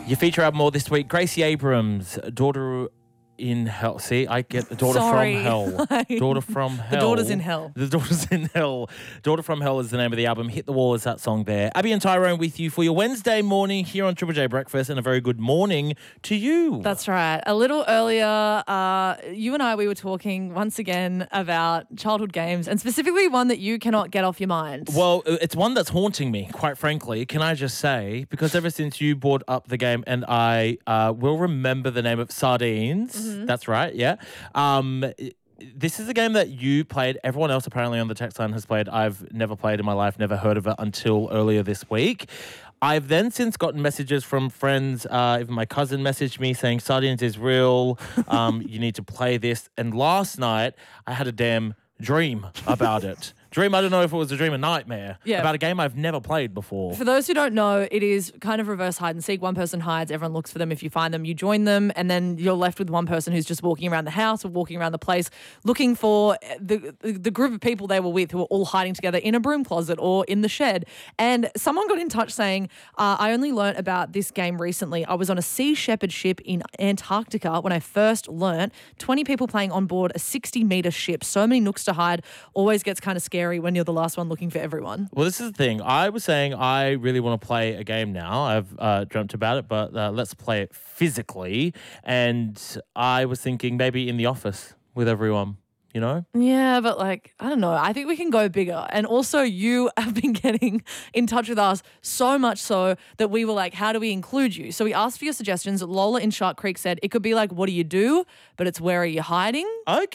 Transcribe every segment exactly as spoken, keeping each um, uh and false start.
Your feature album more this week, Gracie Abrams, Daughter in Hell. See, I get the Daughter Sorry. from Hell. Daughter from Hell. The Daughter's in Hell. The Daughter's in Hell. Daughter from Hell is the name of the album. Hit the Wall is that song there. Abby and Tyrone with you for your Wednesday morning here on Triple J Breakfast, and a very good morning to you. That's right. A little earlier, uh, you and I, we were talking once again about childhood games, and specifically one that you cannot get off your mind. Well, it's one that's haunting me, quite frankly, can I just say, because ever since you brought up the game, and I uh, will remember the name of Sardines. Mm-hmm. That's right, yeah. Um, this is a game that you played. Everyone else apparently on the text line has played. I've never played in my life, never heard of it until earlier this week. I've then since gotten messages from friends, uh, even my cousin messaged me saying, Sardines is real, um, you need to play this. And last night, I had a damn dream about it. Dream, I don't know if it was a dream or nightmare, yeah. about a game I've never played before. For those who don't know, it is kind of reverse hide and seek. One person hides, everyone looks for them. If you find them, you join them, and then you're left with one person who's just walking around the house or walking around the place looking for the, the group of people they were with who were all hiding together in a broom closet or in the shed. And someone got in touch saying, uh, I only learnt about this game recently. I was on a Sea Shepherd ship in Antarctica when I first learnt. twenty people playing on board a sixty metre ship. So many nooks to hide. Always gets kind of scary when you're the last one looking for everyone. Well, this is the thing. I was saying I really want to play a game now. I've uh, dreamt about it, but uh, let's play it physically. And I was thinking maybe in the office with everyone, you know? Yeah, but like, I don't know. I think we can go bigger. And also you have been getting in touch with us so much so that we were like, how do we include you? So we asked for your suggestions. Lola in Shark Creek said it could be like, what do you do? But it's where are you hiding?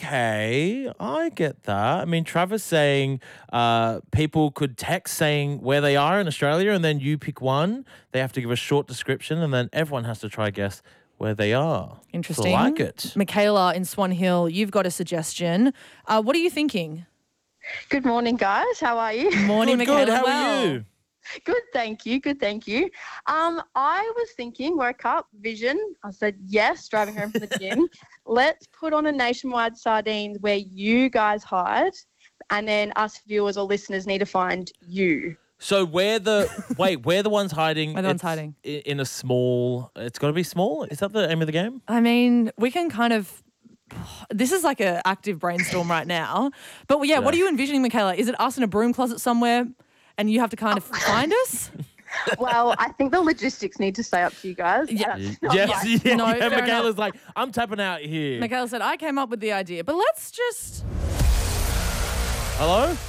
Okay, I get that. I mean, Travis saying uh, people could text saying where they are in Australia, and then you pick one. They have to give a short description, and then everyone has to try guess where they are. Interesting. So I like it. Michaela in Swan Hill, you've got a suggestion. Uh, what are you thinking? Good morning, guys. How are you? Morning, Good, Michaela. good. How well. are you? Good, thank you. Good, thank you. Um, I was thinking, woke up, vision. I said, yes, driving home from the gym. Let's put on a nationwide Sardines where you guys hide, and then us viewers or listeners need to find you. So we're the wait, we're the ones hiding. We're the ones It's hiding. i- in a small. It's got to be small. Is that the aim of the game? I mean, we can kind of. This is like an active brainstorm right now. But yeah, what are you envisioning, Michaela? Is it us in a broom closet somewhere and you have to kind of find us? Well, I think the logistics need to stay up to you guys. Yeah. That's not Yes, right. yeah. No, yeah, fair Michaela's enough. like, I'm tapping out here. Michaela said, I came up with the idea, but let's just, Hello?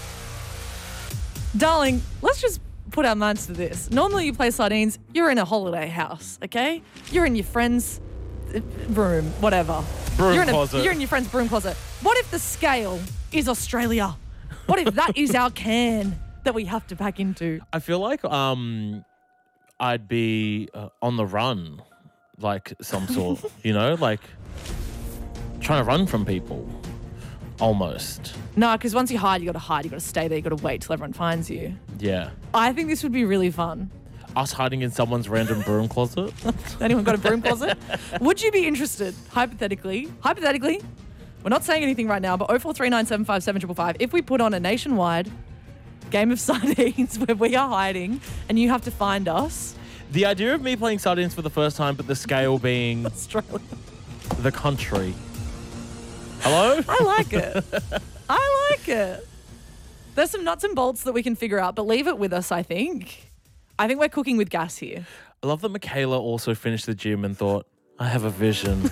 darling, let's just put our minds to this. Normally you play Sardines, you're in a holiday house, okay? You're in your friend's uh, room, whatever. Broom you're in a, closet. You're in your friend's broom closet. What if the scale is Australia? What if that is our can that we have to pack into? I feel like um, I'd be uh, on the run, like some sort, you know, like trying to run from people, almost. No, because once you hide, you got to hide. You got to stay there. You got to wait till everyone finds you. Yeah. I think this would be really fun. Us hiding in someone's random broom closet. Anyone got a broom closet? Would you be interested, hypothetically? Hypothetically, we're not saying anything right now, but oh four three nine seven five seven five five five. If we put on a nationwide game of Sardines where we are hiding and you have to find us, The idea of me playing Sardines for the first time, but the scale being Australia. the country. Hello? I like it. I like it. There's some nuts and bolts that we can figure out, but leave it with us, I think. I think we're cooking with gas here. I love that Michaela also finished the gym and thought, I have a vision.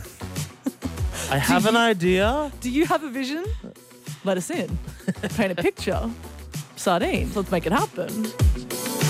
I have an idea. Do you have a vision? Let us in. Paint a picture. Sardines. Let's make it happen.